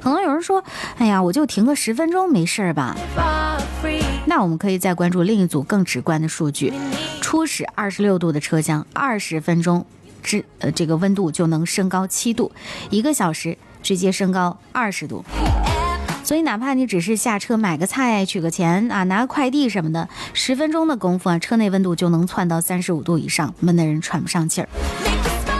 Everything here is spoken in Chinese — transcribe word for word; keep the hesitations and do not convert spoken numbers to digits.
可能有人说，哎呀，我就停个十分钟没事吧。那我们可以再关注另一组更直观的数据，初始二十六度的车厢，二十分钟之呃这个温度就能升高七度，一个小时直接升高二十度。所以哪怕你只是下车买个菜、取个钱啊、拿个快递什么的，十分钟的功夫啊，车内温度就能窜到三十五度以上，闷得人喘不上气儿。